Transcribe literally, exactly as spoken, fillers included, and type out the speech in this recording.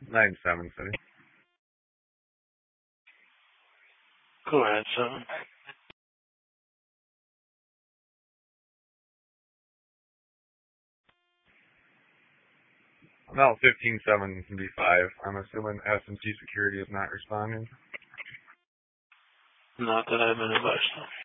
Nine seven City. Go ahead, seven. Well, fifteen seven can be five. I'm assuming S and T Security is not responding. Not that I've been advised.